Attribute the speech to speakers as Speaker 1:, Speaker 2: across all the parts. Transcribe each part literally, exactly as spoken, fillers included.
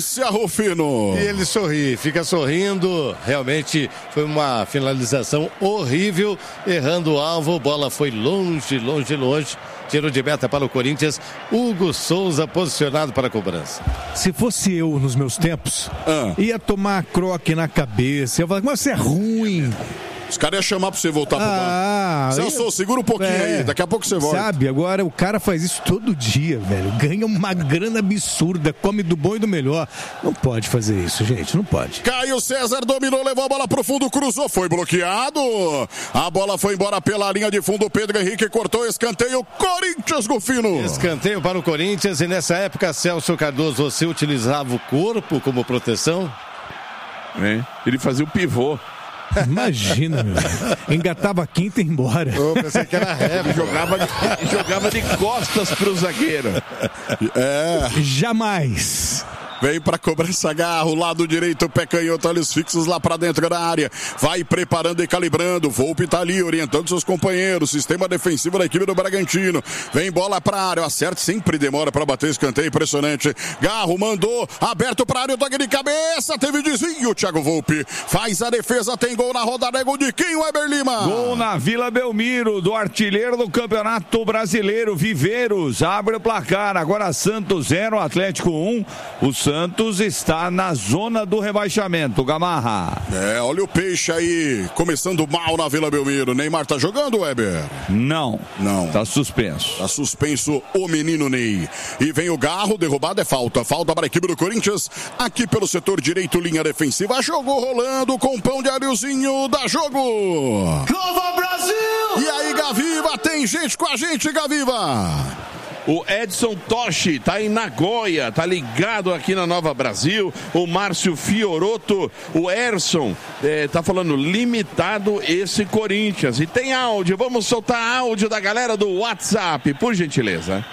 Speaker 1: sequência, Rufino.
Speaker 2: E ele sorri, fica sorrindo. Realmente foi uma finalização horrível, errando o alvo, bola foi longe, longe, longe. Tiro de meta para o Corinthians, Hugo Souza posicionado para a cobrança.
Speaker 3: Se fosse eu nos meus tempos, ah. ia tomar croque na cabeça, ia falar, mas você é ruim.
Speaker 1: Os caras iam chamar pra você voltar pro
Speaker 3: ah,
Speaker 1: banco. Celso, eu... segura um pouquinho é, aí, daqui a pouco você volta.
Speaker 3: Sabe, agora o cara faz isso todo dia, velho. Ganha uma grana absurda, come do bom e do melhor. Não pode fazer isso, gente, não pode.
Speaker 1: Caio César dominou, levou a bola pro fundo, cruzou, foi bloqueado. A bola foi embora pela linha de fundo, Pedro Henrique cortou, escanteio, Corinthians, Rufino.
Speaker 2: Escanteio para o Corinthians e nessa época, Celso Cardoso, você utilizava o corpo como proteção?
Speaker 4: É, ele fazia o pivô.
Speaker 3: Imagina, meu. Engatava a quinta e ia embora.
Speaker 2: Eu pensei que era rap.
Speaker 4: jogava, de, jogava de costas pro zagueiro.
Speaker 1: É.
Speaker 3: Jamais.
Speaker 1: Vem pra cobrança, Garro, lado direito, pé canhoto, olhos fixos lá pra dentro da área. Vai preparando e calibrando. Volpe tá ali, orientando seus companheiros. Sistema defensivo da equipe do Bragantino. Vem bola pra área, o acerto sempre demora pra bater escanteio, impressionante. Garro mandou, aberto pra área, o toque de cabeça, teve desvio, Thiago Volpe. Faz a defesa, tem gol na rodada, é gol de quem, Weber Lima?
Speaker 4: Gol na Vila Belmiro, do artilheiro do Campeonato Brasileiro, Viveiros. Abre o placar, agora Santos zero, Atlético um. O Santos está na zona do rebaixamento, Gamarra.
Speaker 1: É, olha o Peixe aí, começando mal na Vila Belmiro. Neymar tá jogando, Weber?
Speaker 4: Não.
Speaker 1: Não.
Speaker 4: Tá suspenso.
Speaker 1: Tá suspenso o menino Ney. E vem o Garro, derrubada é falta. Falta para a equipe do Corinthians, aqui pelo setor direito, linha defensiva. Jogo rolando com pão de alhozinho, dá jogo.
Speaker 5: Nova Brasil!
Speaker 1: E aí, Gaviva, tem gente com a gente, Gaviva.
Speaker 4: O Edson Toshi tá em Nagoya, tá ligado aqui na Nova Brasil. O Márcio Fioroto, o Erson, é, tá falando limitado esse Corinthians. E tem áudio, vamos soltar áudio da galera do WhatsApp, por gentileza.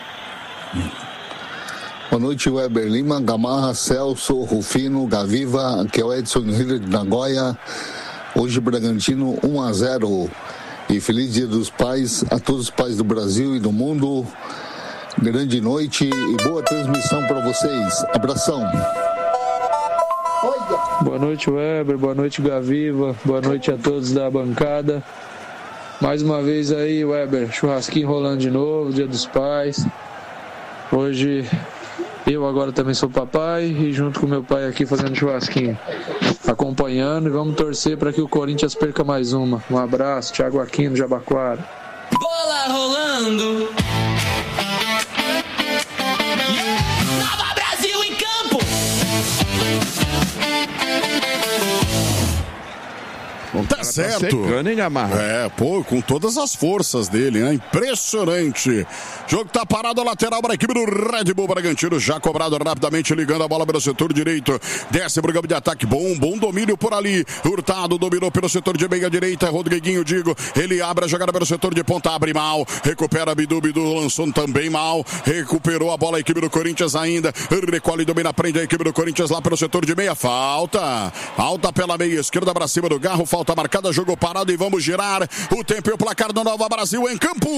Speaker 6: Boa noite, Weber Lima, Gamarra, Celso, Rufino, Gaviva, aqui é o Edson Rio de Nagoya. Hoje Bragantino um a zero. E feliz Dia dos Pais a todos os pais do Brasil e do mundo. Grande noite e boa transmissão para vocês. Abração.
Speaker 7: Boa noite, Weber. Boa noite, Gaviva. Boa noite a todos da bancada. Mais uma vez aí, Weber, churrasquinho rolando de novo, Dia dos Pais. Hoje eu agora também sou papai e junto com meu pai aqui fazendo churrasquinho, acompanhando, e vamos torcer para que o Corinthians perca mais uma. Um abraço, Thiago Aquino, Jabaquara.
Speaker 5: Bola rolando. Nova Brasil em campo.
Speaker 1: Tá certo.
Speaker 4: Tá secando, hein, Gamarra?
Speaker 1: É, pô, com todas as forças dele, né? Impressionante. Jogo tá parado, a lateral para a equipe do Red Bull Bragantino, já cobrado rapidamente, ligando a bola pelo setor direito. Desce pro campo de ataque, bom, bom domínio por ali. Hurtado dominou pelo setor de meia direita, Rodriguinho, digo, ele abre a jogada pelo setor de ponta, abre mal, recupera Bidu, Bidu lançou também mal, recuperou a bola a equipe do Corinthians ainda, recolhe, domina, prende a equipe do Corinthians lá pelo setor de meia, falta, falta pela meia esquerda para cima do Garro, falta marcada, jogo parado e vamos girar o tempo e o placar do Nova Brasil em campo.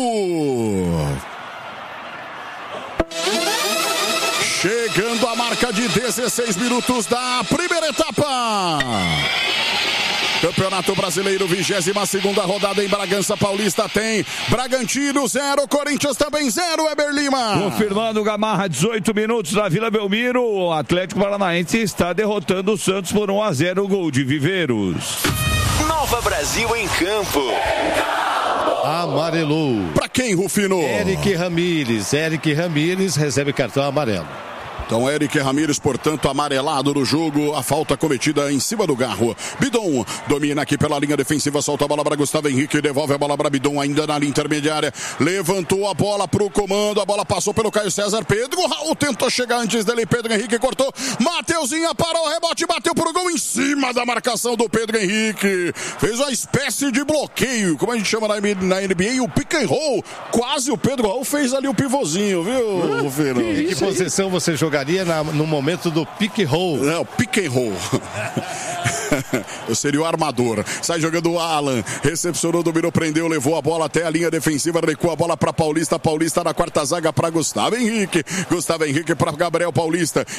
Speaker 1: Chegando a marca de dezesseis minutos da primeira etapa. Campeonato Brasileiro, vigésima segunda rodada em Bragança Paulista, tem Bragantino zero, Corinthians também zero, Weber Lima.
Speaker 4: Confirmando, Gamarra, dezoito minutos na Vila Belmiro, o Atlético Paranaense está derrotando o Santos por um a zero, gol de Viveiros.
Speaker 8: Nova Brasil em campo.
Speaker 2: Amarelou.
Speaker 1: Pra quem, Rufino?
Speaker 2: Eric Ramírez. Eric Ramírez recebe cartão amarelo.
Speaker 1: Então, Eric Ramírez, portanto, amarelado no jogo. A falta cometida em cima do Garro. Bidon domina aqui pela linha defensiva. Solta a bola para Gustavo Henrique. Devolve a bola para Bidon, ainda na linha intermediária. Levantou a bola para o comando. A bola passou pelo Caio César. Pedro Raul tentou chegar antes dele. Pedro Henrique cortou. Mateuzinha parou o rebote. Bateu pro gol em cima da marcação do Pedro Henrique. Fez uma espécie de bloqueio. Como a gente chama na N B A, o pick and roll. Quase o Pedro Raul fez ali o pivôzinho, viu, Rufino?
Speaker 2: Em que posição você jogaria Na, no momento do pick and roll?
Speaker 1: Não, pick and roll. Eu seria o armador. Sai jogando o Alan. Recepcionou, dominou, prendeu, levou a bola até a linha defensiva, recuou a bola para Paulista. Paulista na quarta zaga para Gustavo Henrique. Gustavo Henrique para Gabriel Paulista.